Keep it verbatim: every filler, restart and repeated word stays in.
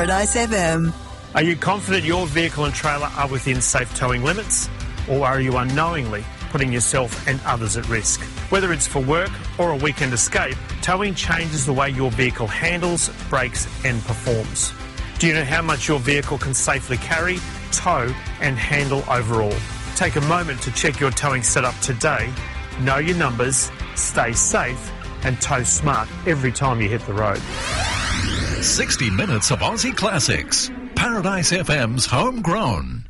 Paradise F M. Are you confident your vehicle and trailer are within safe towing limits? Or are you unknowingly putting yourself and others at risk? Whether it's for work or a weekend escape, towing changes the way your vehicle handles, brakes and performs. Do you know how much your vehicle can safely carry, tow and handle overall? Take a moment to check your towing setup today. Know your numbers, stay safe and tow smart every time you hit the road. sixty minutes of Aussie classics. Paradise F M's homegrown.